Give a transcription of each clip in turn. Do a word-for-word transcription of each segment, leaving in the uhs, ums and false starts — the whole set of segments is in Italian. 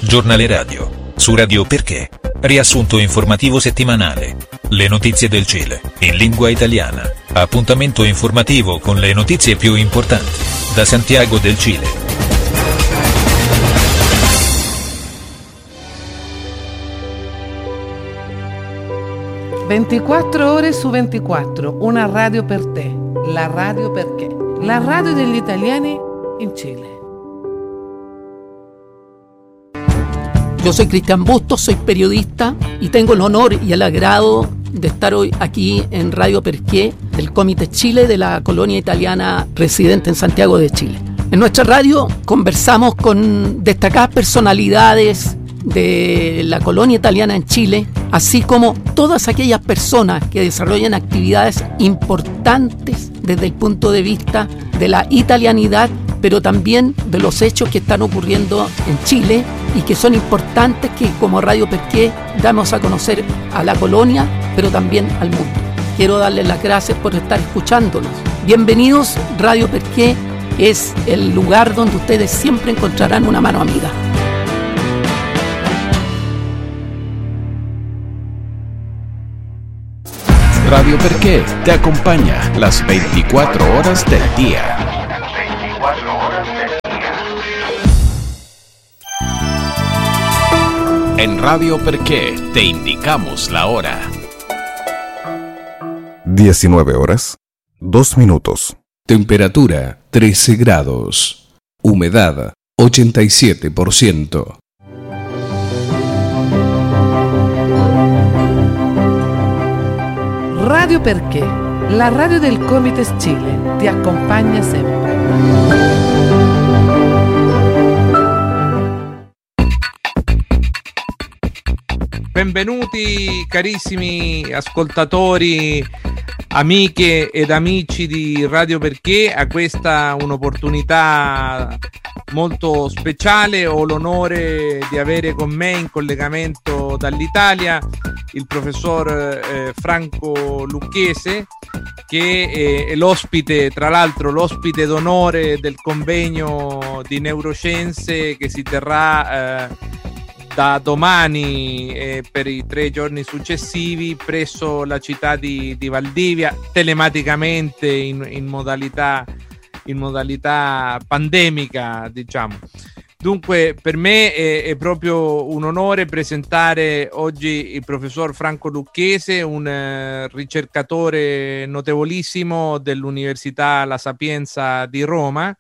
Giornale radio, su Radio Perché. Riassunto informativo settimanale. Le notizie del Cile, in lingua italiana. Appuntamento informativo con le notizie più importanti. Da Santiago del Cile. ventiquattro ore su ventiquattro, una radio per te. La Radio Perché. La radio degli italiani in Chile. Yo soy Cristian Bustos, soy periodista y tengo el honor y el agrado de estar hoy aquí en Radio Perché, del Comité Chile de la colonia italiana residente en Santiago de Chile. En nuestra radio conversamos con destacadas personalidades de la colonia italiana en Chile, así como todas aquellas personas que desarrollan actividades importantes desde el punto de vista de la italianidad, pero también de los hechos que están ocurriendo en Chile y que son importantes, que como Radio Perché damos a conocer a la colonia, pero también al mundo. Quiero darles las gracias por estar escuchándonos. Bienvenidos, Radio Perché es el lugar donde ustedes siempre encontrarán una mano amiga. Radio Perché te acompaña las veinticuatro horas del día. En Radio Perché te indicamos la hora. diecinueve horas, dos minutos. Temperatura trece grados. Humedad ochenta y siete por ciento. Radio Perché, la radio del Comité Chile, ti accompagna sempre. Benvenuti carissimi ascoltatori, amiche ed amici di Radio Perché a questa un'opportunità molto speciale. Ho l'onore di avere con me in collegamento dall'Italia il professor eh, Franco Lucchese, che eh, è l'ospite, tra l'altro l'ospite d'onore del convegno di neuroscienze che si terrà eh, da domani e per i tre giorni successivi presso la città di, di Valdivia, telematicamente in, in modalità in modalità pandemica, diciamo. Dunque per me è, è proprio un onore presentare oggi il professor Franco Lucchese, un eh, ricercatore notevolissimo dell'Università La Sapienza di Roma.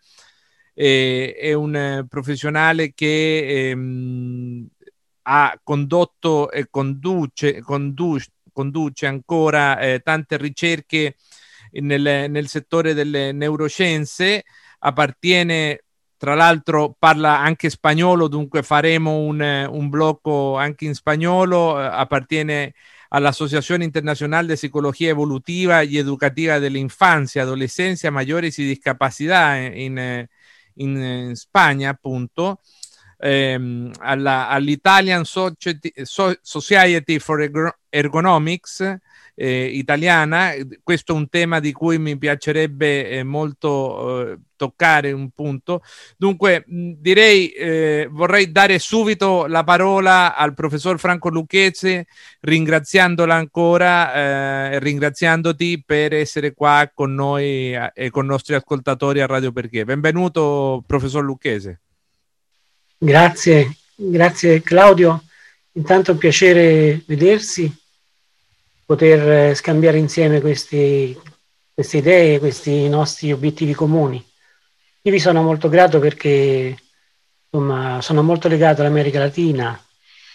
Eh, è un eh, professionale che ehm, ha condotto e conduce, conduce, conduce ancora eh, tante ricerche nel, nel settore delle neuroscienze. Appartiene, tra l'altro parla anche spagnolo, dunque faremo un, un blocco anche in spagnolo. Appartiene all'Asociación Internacional de Psicología Evolutiva y Educativa de la Infancia, Adolescencia, Mayores y Discapacidad in, in, in Spagna, appunto. Ehm, alla, all'Italian Society, so, Society for Ergonomics eh, italiana. Questo è un tema di cui mi piacerebbe eh, molto eh, toccare un punto. Dunque mh, direi eh, vorrei dare subito la parola al professor Franco Lucchese, ringraziandola ancora e eh, ringraziandoti per essere qua con noi eh, e con i nostri ascoltatori a Radio Perché. Benvenuto professor Lucchese. Grazie, grazie Claudio. Intanto è un piacere vedersi, poter scambiare insieme questi, queste idee, questi nostri obiettivi comuni. Io vi sono molto grato perché insomma, sono molto legato all'America Latina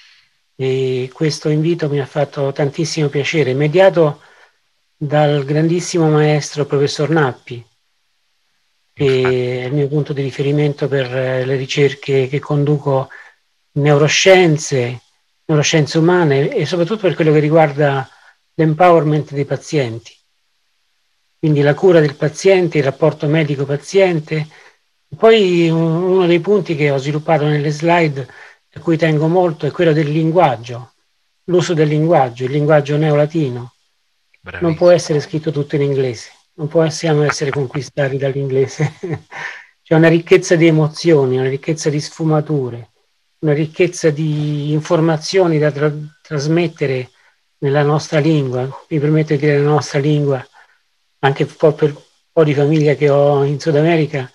e questo invito mi ha fatto tantissimo piacere, mediato dal grandissimo maestro professor Nappi, che è il mio punto di riferimento per le ricerche che conduco in neuroscienze, neuroscienze umane e soprattutto per quello che riguarda l'empowerment dei pazienti. Quindi la cura del paziente, il rapporto medico-paziente. Poi uno dei punti che ho sviluppato nelle slide, a cui tengo molto, è quello del linguaggio, l'uso del linguaggio, il linguaggio neolatino. Bravissimo. Non può essere scritto tutto in inglese, non possiamo essere conquistati dall'inglese. C'è una ricchezza di emozioni, una ricchezza di sfumature, una ricchezza di informazioni da tra- trasmettere nella nostra lingua, mi permetto di dire nella nostra lingua, anche un po' per un po' di famiglia che ho in Sud America,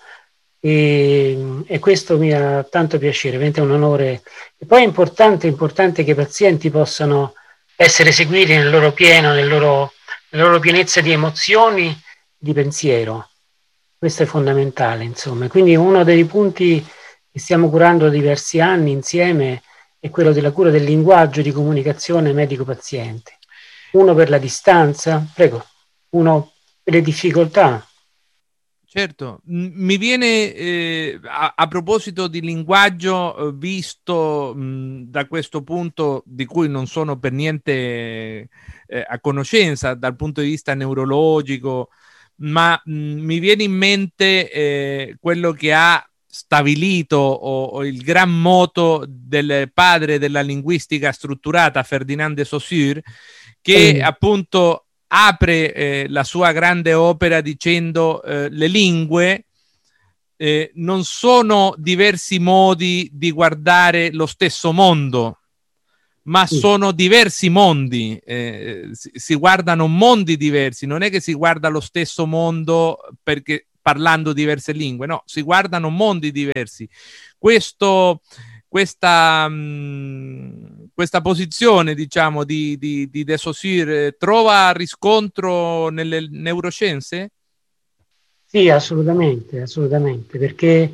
e, e questo mi ha tanto piacere, veramente è un onore. E poi è importante, è importante che i pazienti possano essere seguiti nel loro pieno, nel loro, nella loro pienezza di emozioni, di pensiero. Questo è fondamentale, insomma. Quindi uno dei punti che stiamo curando da diversi anni insieme è quello della cura del linguaggio di comunicazione medico-paziente. Uno per la distanza, prego, uno per le difficoltà. Certo, mi viene eh, a, a proposito di linguaggio, eh, visto mh, da questo punto di cui non sono per niente eh, a conoscenza dal punto di vista neurologico, ma mh, mi viene in mente eh, quello che ha stabilito o, o il gran moto del padre della linguistica strutturata, Ferdinand de Saussure, che mm. appunto apre eh, la sua grande opera dicendo eh, le lingue eh, non sono diversi modi di guardare lo stesso mondo, ma sì. sono diversi mondi, eh, si, si guardano mondi diversi, non è che si guarda lo stesso mondo perché parlando diverse lingue, no, si guardano mondi diversi. Questo Questa, mh, questa posizione, diciamo, di, di, di De Saussure trova riscontro nelle neuroscienze? Sì, assolutamente, assolutamente, perché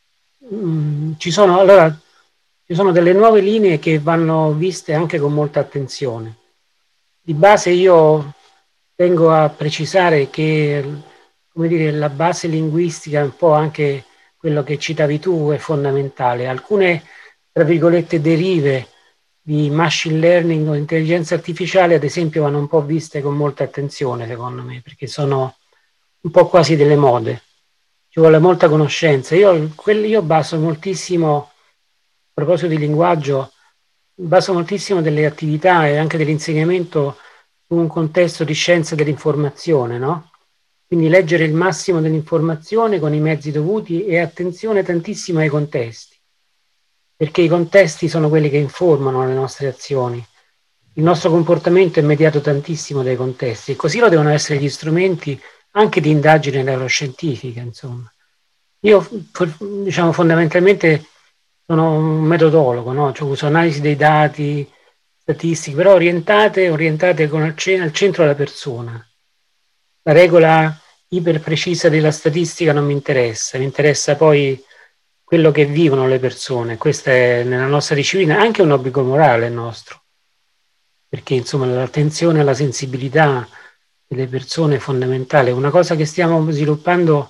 mh, ci sono, allora, ci sono delle nuove linee che vanno viste anche con molta attenzione. Di base io tengo a precisare che, come dire, la base linguistica, un po' anche quello che citavi tu, è fondamentale. Alcune, tra virgolette, derive di machine learning o intelligenza artificiale, ad esempio, vanno un po' viste con molta attenzione, secondo me, perché sono un po' quasi delle mode. Ci vuole molta conoscenza. Io, io baso moltissimo, a proposito di linguaggio, baso moltissimo delle attività e anche dell'insegnamento su un contesto di scienza dell'informazione, no? Quindi leggere il massimo dell'informazione con i mezzi dovuti e attenzione tantissimo ai contesti, perché i contesti sono quelli che informano le nostre azioni. Il nostro comportamento è mediato tantissimo dai contesti e così lo devono essere gli strumenti anche di indagine neuroscientifica, insomma. Io, diciamo, fondamentalmente sono un metodologo, no? Cioè, uso analisi dei dati, statistiche, però orientate, orientate con al, c- al centro la persona. La regola iperprecisa della statistica non mi interessa, mi interessa poi quello che vivono le persone. Questa è nella nostra disciplina anche un obbligo morale nostro, perché insomma l'attenzione alla sensibilità delle persone è fondamentale. Una cosa che stiamo sviluppando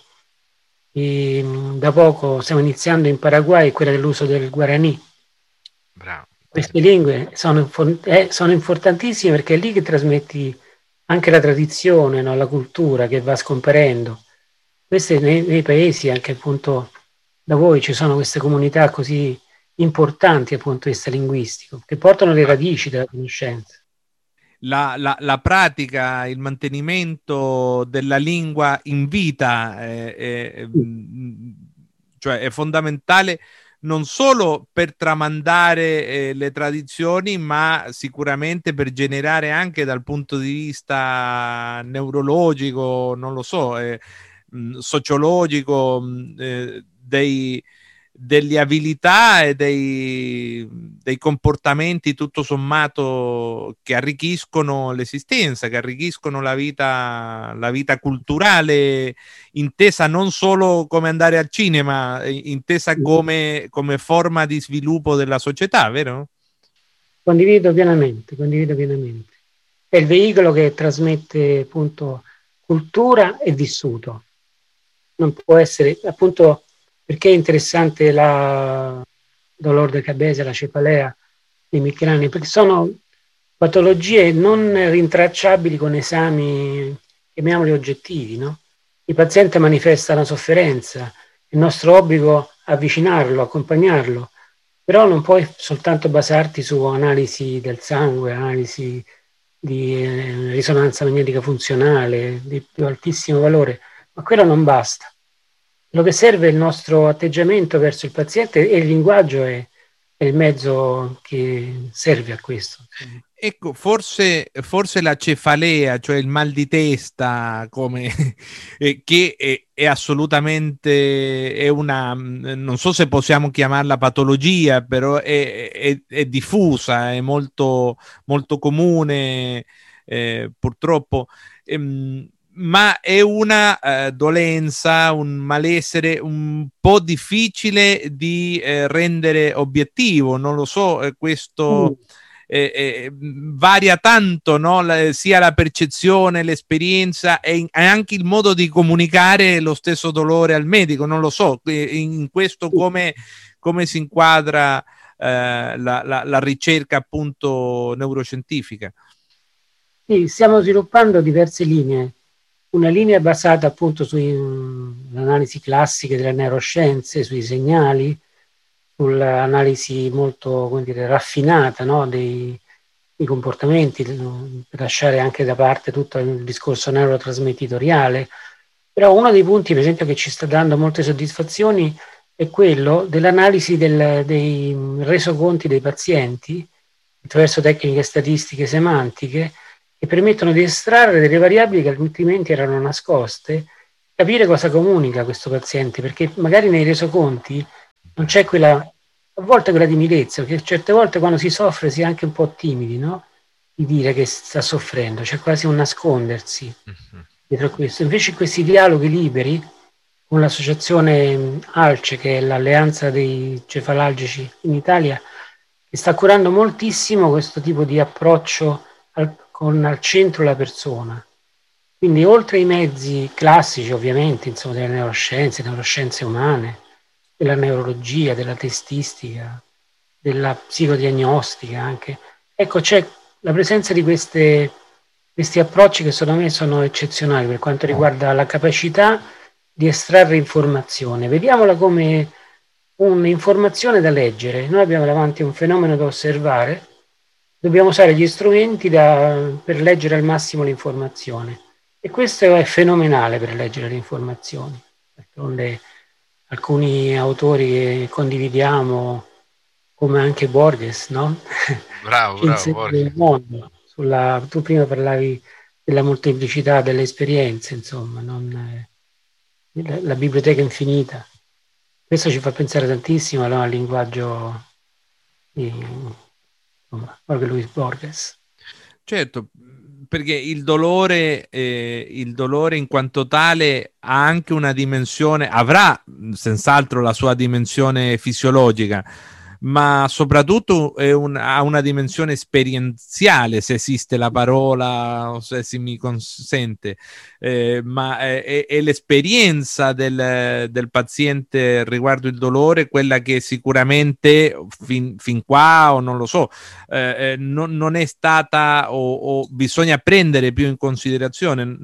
e, da poco, stiamo iniziando in Paraguay, è quella dell'uso del Guarani. Bravo. Queste lingue sono, eh, sono importantissime perché è lì che trasmetti anche la tradizione, no? La cultura che va scomparendo. Queste nei, nei paesi, anche appunto da voi, ci sono queste comunità così importanti dal punto di vista linguistico, che portano le radici della conoscenza. La, la, la pratica, il mantenimento della lingua in vita, è, è, cioè è fondamentale non solo per tramandare eh, le tradizioni, ma sicuramente per generare anche dal punto di vista neurologico, non lo so, eh, mh, sociologico, mh, eh, dei, delle abilità e dei, dei comportamenti tutto sommato che arricchiscono l'esistenza, che arricchiscono la vita, la vita culturale, intesa non solo come andare al cinema, intesa come, come forma di sviluppo della società, vero? Condivido pienamente, condivido pienamente. È il veicolo che trasmette appunto cultura e vissuto. Non può essere, appunto, perché è interessante la dolore de cabeza, la cefalea, i emicrani, perché sono patologie non rintracciabili con esami, chiamiamoli oggettivi, no? Il paziente manifesta una sofferenza, il nostro obbligo è avvicinarlo, accompagnarlo, però non puoi soltanto basarti su analisi del sangue, analisi di eh, risonanza magnetica funzionale di più altissimo valore, ma quello non basta. Quello che serve è il nostro atteggiamento verso il paziente e il linguaggio è, è il mezzo che serve a questo. Ecco, forse, forse la cefalea, cioè il mal di testa, come, eh, che è, è assolutamente, è una, non so se possiamo chiamarla patologia, però è, è, è diffusa, è molto, molto comune, eh, purtroppo. Ehm, ma è una eh, dolenza, un malessere un po' difficile di eh, rendere obiettivo, non lo so, eh, questo... Mm. Eh, eh, varia tanto, no? La, sia la percezione, l'esperienza e, in, e anche il modo di comunicare lo stesso dolore al medico, non lo so, in, in questo come, come si inquadra eh, la, la, la ricerca appunto neuroscientifica? Sì, stiamo sviluppando diverse linee, una linea basata appunto sull'analisi classica delle neuroscienze, sui segnali, sull'analisi molto, come dire, raffinata, no, dei, dei comportamenti, per lasciare anche da parte tutto il discorso neurotrasmettitoriale. Però uno dei punti, per esempio, che ci sta dando molte soddisfazioni è quello dell'analisi del, dei resoconti dei pazienti attraverso tecniche statistiche semantiche che permettono di estrarre delle variabili che altrimenti erano nascoste, capire cosa comunica questo paziente, perché magari nei resoconti non c'è quella, a volte quella timidezza, perché certe volte quando si soffre si è anche un po' timidi, no? Di dire che sta soffrendo, c'è quasi un nascondersi uh-huh. dietro questo. Invece questi dialoghi liberi con l'associazione ALCE, che è l'alleanza dei cefalalgici in Italia, che sta curando moltissimo questo tipo di approccio al, con al centro la persona. Quindi oltre ai mezzi classici, ovviamente, insomma, delle neuroscienze, neuroscienze umane, della neurologia, della testistica, della psicodiagnostica anche. Ecco, c'è la presenza di queste, questi approcci che secondo me sono eccezionali per quanto riguarda la capacità di estrarre informazione. Vediamola come un'informazione da leggere. Noi abbiamo davanti un fenomeno da osservare, dobbiamo usare gli strumenti da, per leggere al massimo l'informazione. E questo è fenomenale per leggere le informazioni. Perché alcuni autori che condividiamo, come anche Borges, no? Bravo, bravo, Borges. Il mondo, sulla, tu prima parlavi della molteplicità delle esperienze, insomma, non, la, la biblioteca infinita. Questo ci fa pensare tantissimo no, al linguaggio di insomma, Jorge Luis Borges. Certo, perché il dolore, eh, il dolore in quanto tale ha anche una dimensione, avrà senz'altro la sua dimensione fisiologica, ma soprattutto è un, ha una dimensione esperienziale, se esiste la parola, o se si mi consente, eh, ma è, è l'esperienza del, del paziente riguardo il dolore, quella che sicuramente fin, fin qua, o non lo so, eh, non, non è stata o, o bisogna prendere più in considerazione.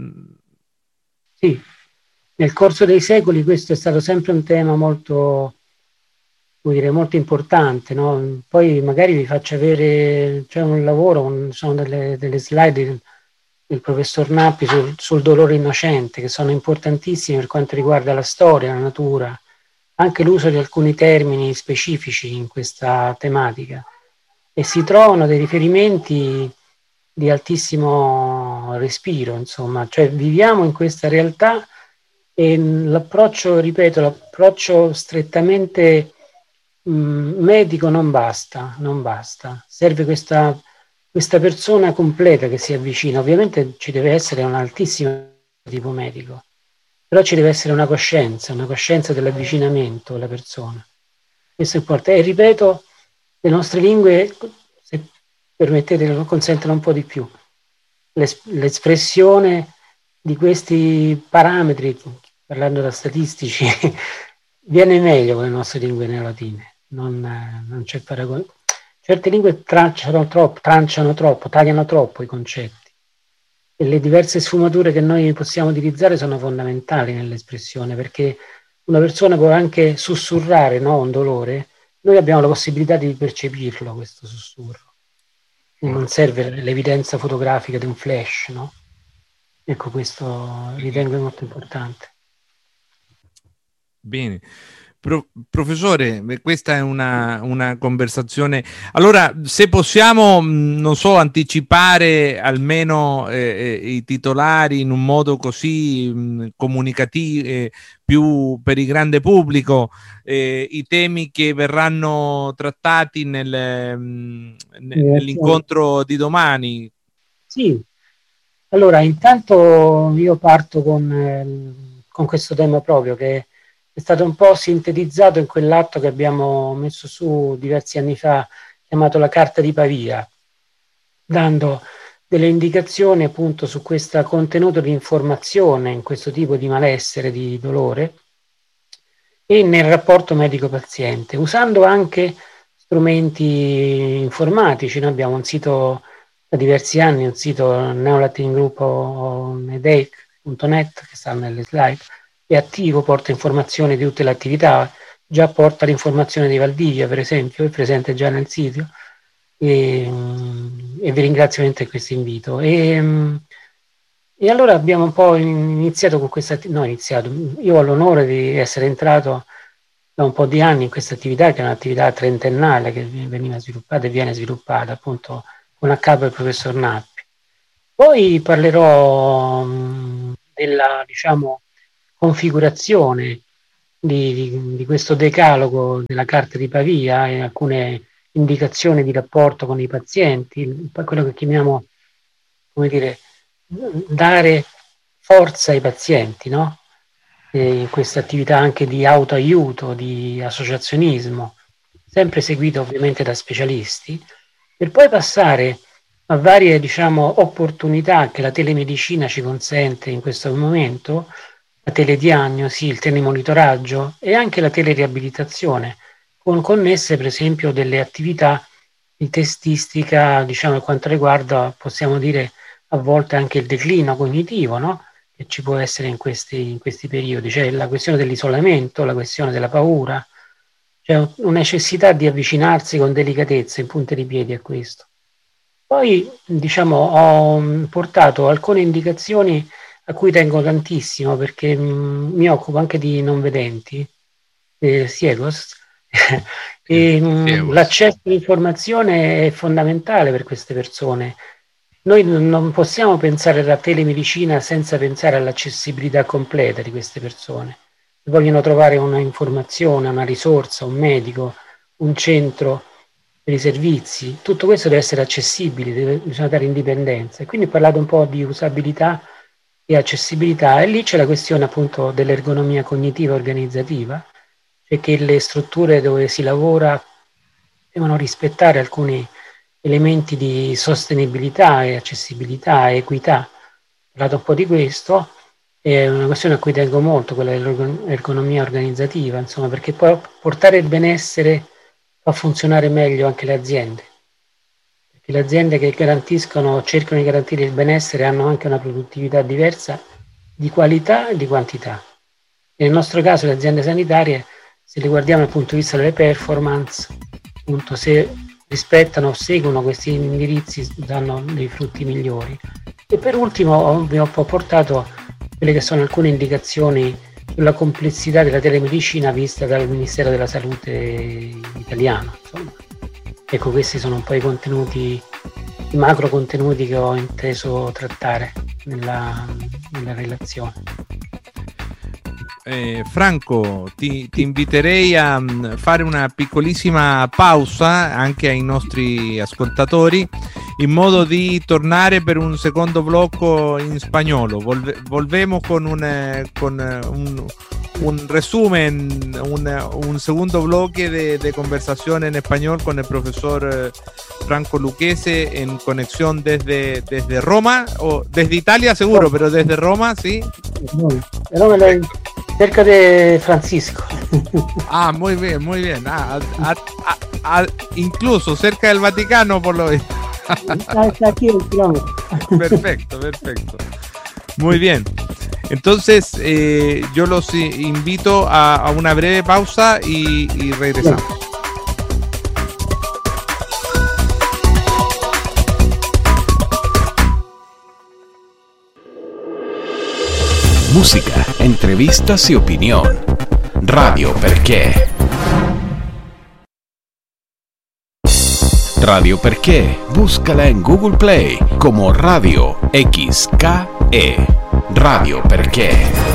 Sì, nel corso dei secoli questo è stato sempre un tema molto... vuol dire molto importante, no? Poi magari vi faccio avere, c'è un lavoro, sono delle, delle slide del, del professor Nappi sul, sul dolore innocente, che sono importantissime per quanto riguarda la storia, la natura, anche l'uso di alcuni termini specifici in questa tematica, e si trovano dei riferimenti di altissimo respiro, insomma, cioè viviamo in questa realtà e l'approccio, ripeto, l'approccio strettamente medico non basta, non basta, serve questa, questa persona completa che si avvicina. Ovviamente ci deve essere un altissimo tipo medico, però ci deve essere una coscienza, una coscienza dell'avvicinamento alla persona. Questo è importante. E ripeto, le nostre lingue, se permettete, lo consentono un po' di più. L'es- l'espressione di questi parametri, parlando da statistici, viene meglio con le nostre lingue neolatine. Non, non c'è paragone. Certe lingue tranciano troppo, tranciano troppo, tagliano troppo i concetti, e le diverse sfumature che noi possiamo utilizzare sono fondamentali nell'espressione, perché una persona può anche sussurrare, no, un dolore, noi abbiamo la possibilità di percepirlo questo sussurro, e non serve l'evidenza fotografica di un flash, no? Ecco, questo ritengo molto importante. Bene. Pro, professore, questa è una, una conversazione. Allora, se possiamo, non so, anticipare almeno eh, i titolari in un modo così mh, comunicativo, eh, più per il grande pubblico, eh, i temi che verranno trattati nel, mh, nell'incontro di domani. Sì, allora intanto io parto con, eh, con questo tema proprio che è stato un po' sintetizzato in quell'atto che abbiamo messo su diversi anni fa, chiamato la Carta di Pavia, dando delle indicazioni appunto su questo contenuto di informazione in questo tipo di malessere, di dolore, e nel rapporto medico-paziente, usando anche strumenti informatici. Noi abbiamo un sito da diversi anni, un sito Neolatin Group o headache punto net che sta nelle slide, è attivo, porta informazioni di tutte le attività, già porta l'informazione di Valdivia per esempio, è presente già nel sito, e, e vi ringrazio veramente per questo invito. E, e allora abbiamo un po' iniziato con questa, no iniziato, io ho l'onore di essere entrato da un po' di anni in questa attività, che è un'attività trentennale che veniva sviluppata e viene sviluppata appunto con a capo il professor Nappi. Poi parlerò mh, della, diciamo, configurazione di, di, di questo decalogo della Carta di Pavia e alcune indicazioni di rapporto con i pazienti, quello che chiamiamo, come dire, dare forza ai pazienti, no? E questa attività anche di autoaiuto, di associazionismo, sempre seguito ovviamente da specialisti, per poi passare a varie, diciamo, opportunità che la telemedicina ci consente in questo momento, la telediagnosi, il telemonitoraggio e anche la teleriabilitazione, con connesse per esempio delle attività di testistica, diciamo, per quanto riguarda, possiamo dire, a volte anche il declino cognitivo, no? Che ci può essere in questi, in questi periodi, cioè la questione dell'isolamento, la questione della paura, cioè una necessità di avvicinarsi con delicatezza in punta di piedi a questo. Poi, diciamo, ho portato alcune indicazioni a cui tengo tantissimo, perché mh, mi occupo anche di non vedenti, eh, ciegos, e mh, l'accesso all'informazione è fondamentale per queste persone. Noi non possiamo pensare alla telemedicina senza pensare all'accessibilità completa di queste persone. Se vogliono trovare una informazione, una risorsa, un medico, un centro per i servizi, tutto questo deve essere accessibile, deve, bisogna dare indipendenza. E quindi ho parlato un po' di usabilità e accessibilità, e lì c'è la questione appunto dell'ergonomia cognitiva organizzativa, cioè che le strutture dove si lavora devono rispettare alcuni elementi di sostenibilità e accessibilità e equità. Ho parlato un po' di questo, è una questione a cui tengo molto, quella dell'ergonomia organizzativa, insomma, perché poi portare il benessere fa funzionare meglio anche le aziende, perché le aziende che garantiscono, cercano di garantire il benessere hanno anche una produttività diversa di qualità e di quantità. E nel nostro caso le aziende sanitarie, se le guardiamo dal punto di vista delle performance, appunto, se rispettano o seguono questi indirizzi danno dei frutti migliori. E per ultimo vi ho portato quelle che sono alcune indicazioni sulla complessità della telemedicina vista dal Ministero della Salute italiano. Insomma. Ecco, questi sono un po' i contenuti, i macro contenuti che ho inteso trattare nella, nella relazione. Eh, Franco, ti, ti inviterei a um, fare una piccolissima pausa anche ai nostri ascoltatori, in modo di tornare per un secondo blocco in spagnolo. Volve, volvemos con un, eh, con eh, un, un resumen, un, un segundo bloque de, de conversación en español con el profesor eh, Franco Lucchese en conexión desde, desde Roma, o desde Italia seguro, no. Pero desde Roma, ¿sí? No, Roma è cerca de Francisco. Ah, muy bien, muy bien. Ah, a, a, a, incluso cerca del Vaticano por lo visto. Está aquí el kilómetro. Perfecto, perfecto. Muy bien. Entonces, eh, yo los invito a, a una breve pausa y, y regresamos. Bien. Música, entrevistas y opinión. Radio Perché. Radio Perché, búscala en Google Play como Radio X K E. Radio Perché.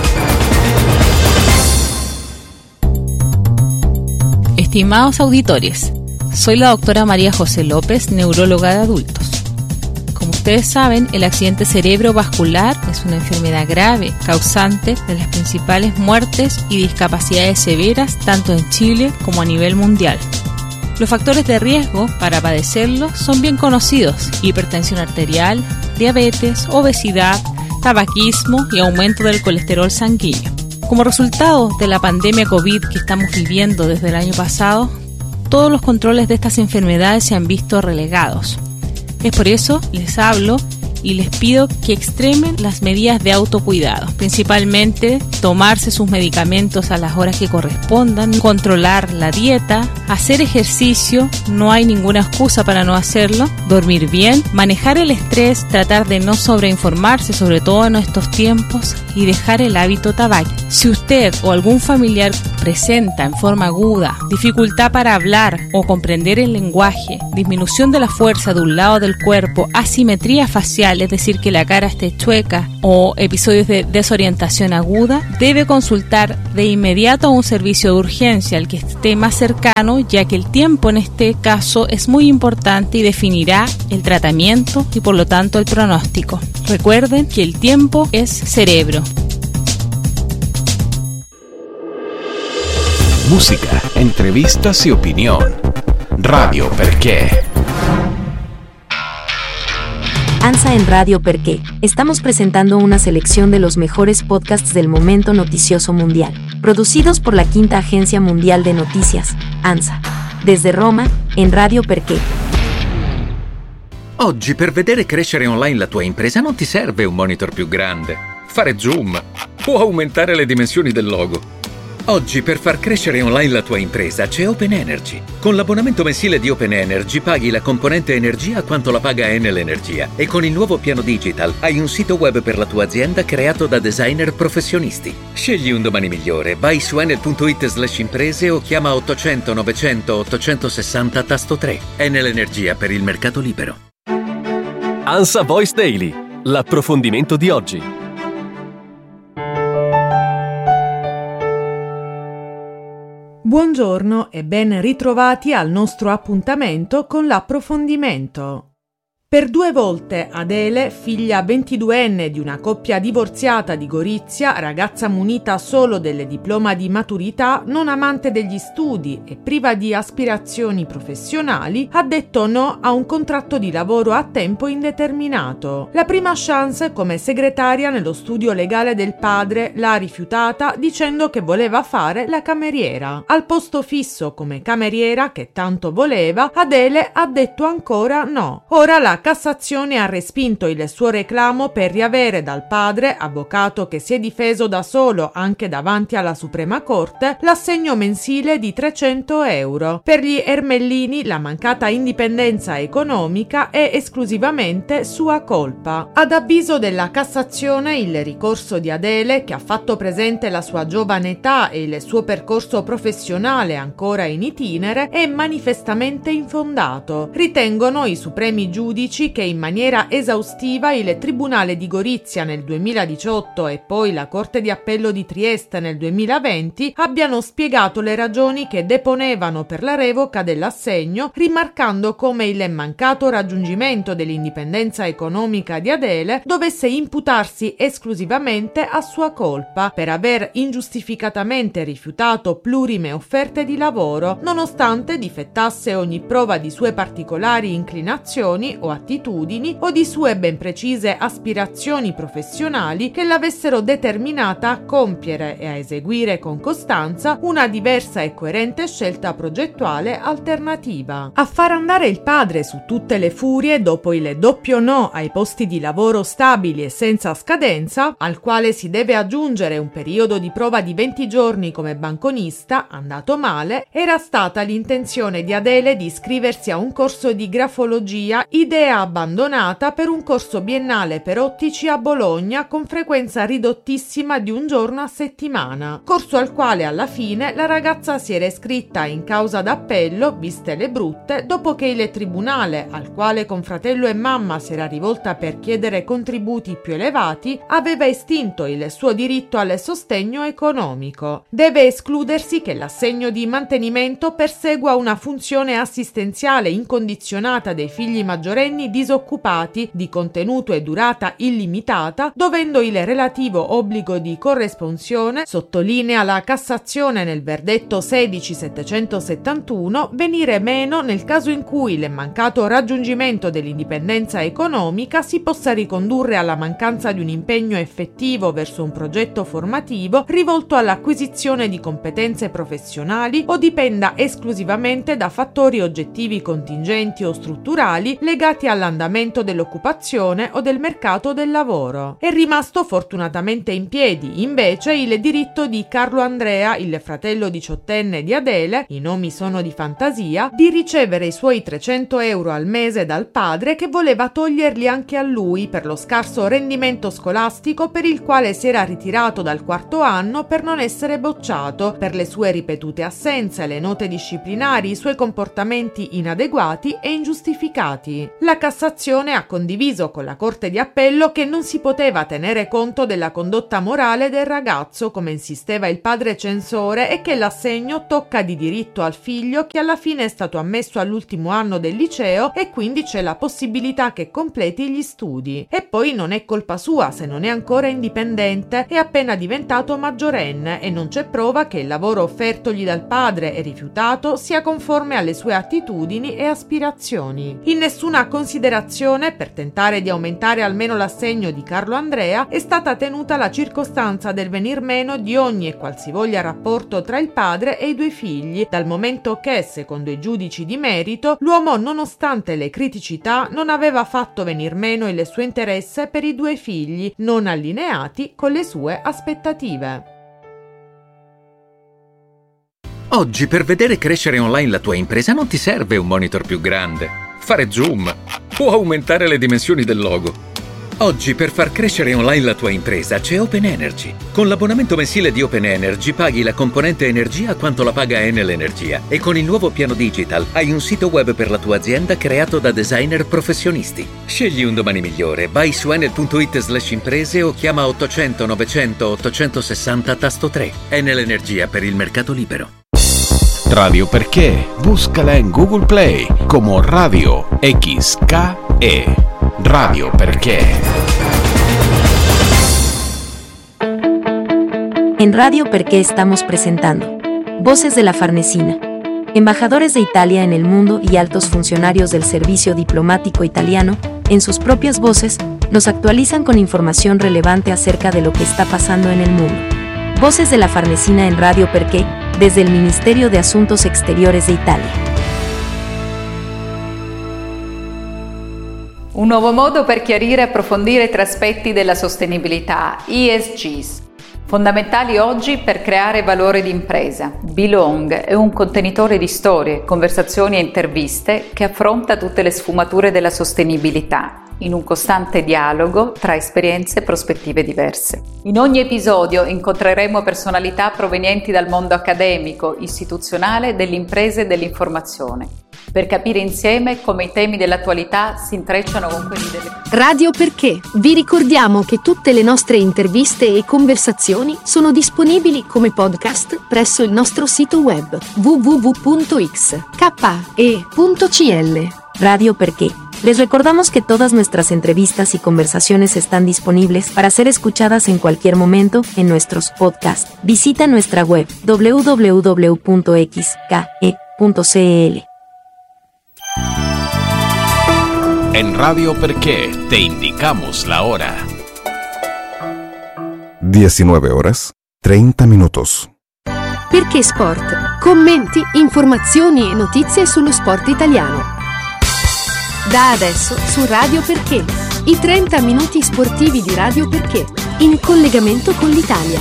Estimados auditores, soy la doctora María José López, neuróloga de adultos. Como ustedes saben, el accidente cerebrovascular es una enfermedad grave, causante de las principales muertes y discapacidades severas tanto en Chile como a nivel mundial. Los factores de riesgo para padecerlo son bien conocidos: hipertensión arterial, diabetes, obesidad, tabaquismo y aumento del colesterol sanguíneo. Como resultado de la pandemia COVID que estamos viviendo desde el año pasado, todos los controles de estas enfermedades se han visto relegados. Es por eso les hablo y les pido que extremen las medidas de autocuidado, principalmente tomarse sus medicamentos a las horas que correspondan, controlar la dieta, hacer ejercicio, no hay ninguna excusa para no hacerlo, dormir bien, manejar el estrés, tratar de no sobreinformarse, sobre todo en estos tiempos, y dejar el hábito tabáquico. Si usted o algún familiar presenta en forma aguda dificultad para hablar o comprender el lenguaje, disminución de la fuerza de un lado del cuerpo, asimetría facial, es decir, que la cara esté chueca, o episodios de desorientación aguda, debe consultar de inmediato a un servicio de urgencia, al que esté más cercano, ya que el tiempo en este caso es muy importante y definirá el tratamiento y por lo tanto el pronóstico. Recuerden que el tiempo es cerebro. Música, entrevistas y opinión. Radio Perché. ANSA en Radio Perché. Estamos presentando una selección de los mejores podcasts del momento noticioso mundial, producidos por la Quinta Agencia Mundial de Noticias, ANSA. Desde Roma, en Radio Perché. Oggi per vedere crescere online la tua impresa non ti serve un monitor più grande, fare zoom o aumentare le dimensioni del logo. Oggi per far crescere online la tua impresa c'è Open Energy. Con l'abbonamento mensile di Open Energy paghi la componente energia quanto la paga Enel Energia e con il nuovo piano digital hai un sito web per la tua azienda creato da designer professionisti. Scegli un domani migliore, vai su enel punto it slash imprese o chiama ottocento novecento ottocentosessanta tasto tre. Enel Energia per il mercato libero. ANSA Voice Daily, l'approfondimento di oggi. Buongiorno e ben ritrovati al nostro appuntamento con l'approfondimento. Per due volte Adele, figlia ventiduenne di una coppia divorziata di Gorizia, ragazza munita solo del diploma di maturità, non amante degli studi e priva di aspirazioni professionali, ha detto no a un contratto di lavoro a tempo indeterminato. La prima chance come segretaria nello studio legale del padre l'ha rifiutata dicendo che voleva fare la cameriera. Al posto fisso come cameriera che tanto voleva, Adele ha detto ancora no. Ora la Cassazione ha respinto il suo reclamo per riavere dal padre, avvocato che si è difeso da solo anche davanti alla Suprema Corte, l'assegno mensile di trecento euro. Per gli Ermellini la mancata indipendenza economica è esclusivamente sua colpa. Ad avviso della Cassazione, il ricorso di Adele, che ha fatto presente la sua giovane età e il suo percorso professionale ancora in itinere, è manifestamente infondato. Ritengono i supremi giudici che in maniera esaustiva il Tribunale di Gorizia nel duemiladiciotto e poi la Corte di Appello di Trieste nel duemilaventi abbiano spiegato le ragioni che deponevano per la revoca dell'assegno, rimarcando come il mancato raggiungimento dell'indipendenza economica di Adele dovesse imputarsi esclusivamente a sua colpa per aver ingiustificatamente rifiutato plurime offerte di lavoro, nonostante difettasse ogni prova di sue particolari inclinazioni o attitudini o di sue ben precise aspirazioni professionali che l'avessero determinata a compiere e a eseguire con costanza una diversa e coerente scelta progettuale alternativa. A far andare il padre su tutte le furie dopo il doppio no ai posti di lavoro stabili e senza scadenza, al quale si deve aggiungere un periodo di prova di venti giorni come banconista, andato male, era stata l'intenzione di Adele di iscriversi a un corso di grafologia ideato che è abbandonata per un corso biennale per ottici a Bologna con frequenza ridottissima di un giorno a settimana, corso al quale alla fine la ragazza si era iscritta in causa d'appello, viste le brutte, dopo che il tribunale, al quale con fratello e mamma si era rivolta per chiedere contributi più elevati, aveva estinto il suo diritto al sostegno economico. Deve escludersi che l'assegno di mantenimento persegua una funzione assistenziale incondizionata dei figli maggiorenni disoccupati di contenuto e durata illimitata, dovendo il relativo obbligo di corresponsione, sottolinea la Cassazione nel verdetto sedici settecentosettantuno, venire meno nel caso in cui il mancato raggiungimento dell'indipendenza economica si possa ricondurre alla mancanza di un impegno effettivo verso un progetto formativo rivolto all'acquisizione di competenze professionali o dipenda esclusivamente da fattori oggettivi contingenti o strutturali legati all'andamento dell'occupazione o del mercato del lavoro. È rimasto fortunatamente in piedi, invece, il diritto di Carlo Andrea, il fratello diciottenne di Adele, i nomi sono di fantasia, di ricevere i suoi trecento euro al mese dal padre, che voleva toglierli anche a lui per lo scarso rendimento scolastico per il quale si era ritirato dal quarto anno per non essere bocciato, per le sue ripetute assenze, le note disciplinari, i suoi comportamenti inadeguati e ingiustificati. La Cassazione ha condiviso con la Corte di Appello che non si poteva tenere conto della condotta morale del ragazzo, come insisteva il padre censore, e che l'assegno tocca di diritto al figlio, che alla fine è stato ammesso all'ultimo anno del liceo e quindi c'è la possibilità che completi gli studi. E poi non è colpa sua se non è ancora indipendente, è appena diventato maggiorenne e non c'è prova che il lavoro offertogli dal padre e rifiutato sia conforme alle sue attitudini e aspirazioni. In nessuna considerazione, per tentare di aumentare almeno l'assegno di Carlo Andrea, è stata tenuta la circostanza del venir meno di ogni e qualsivoglia rapporto tra il padre e i due figli, dal momento che, secondo i giudici di merito, l'uomo, nonostante le criticità, non aveva fatto venir meno il suo interesse per i due figli, non allineati con le sue aspettative. Oggi per vedere crescere online la tua impresa non ti serve un monitor più grande, fare zoom o aumentare le dimensioni del logo. Oggi per far crescere online la tua impresa c'è Open Energy. Con l'abbonamento mensile di Open Energy paghi la componente energia quanto la paga Enel Energia e con il nuovo piano digital hai un sito web per la tua azienda creato da designer professionisti. Scegli un domani migliore, vai su enel punto it slash imprese o chiama ottocento novecento ottocentosessanta tasto tre. Enel Energia per il mercato libero. Radio Perché. Búscala en Google Play como Radio X K E. Radio Perché. En Radio Perché estamos presentando Voces de la Farnesina. Embajadores de Italia en el mundo y altos funcionarios del servicio diplomático italiano, en sus propias voces, nos actualizan con información relevante acerca de lo que está pasando en el mundo. Voces de la Farnesina en Radio Perché, desde il Ministerio de Asuntos Exteriores de Italia. Un nuovo modo per chiarire e approfondire tre aspetti della sostenibilità, E S Gs, fondamentali oggi per creare valore d'impresa. Belong è un contenitore di storie, conversazioni e interviste che affronta tutte le sfumature della sostenibilità, in un costante dialogo tra esperienze e prospettive diverse. In ogni episodio incontreremo personalità provenienti dal mondo accademico, istituzionale, delle imprese e dell'informazione, per capire insieme come i temi dell'attualità si intrecciano con quelli delle... Radio Perché. Vi ricordiamo che tutte le nostre interviste e conversazioni sono disponibili come podcast presso il nostro sito web w w w punto x k e punto c l. Radio Perché. Les recordamos que todas nuestras entrevistas y conversaciones están disponibles para ser escuchadas en cualquier momento en nuestros podcasts. Visita nuestra web w w w punto x k e punto c l. En Radio Perché te indicamos la hora. diecinueve horas, treinta minutos. Perché Sport. Commenti, informazioni e notizie sullo sport italiano. Da adesso su Radio Perché. I trenta minuti sportivi di Radio Perché, in collegamento con l'Italia.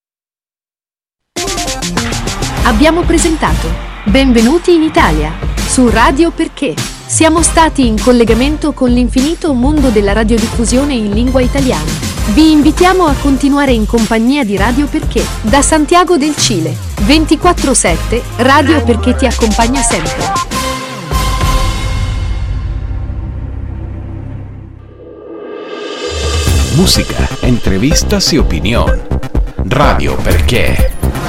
Abbiamo presentato Benvenuti in Italia, su Radio Perché. Siamo stati in collegamento con l'infinito mondo della radiodiffusione in lingua italiana. Vi invitiamo a continuare in compagnia di Radio Perché da Santiago del Cile. ventiquattro sette Radio Perché ti accompagna sempre. Música, entrevistas y opinión. Radio Perché.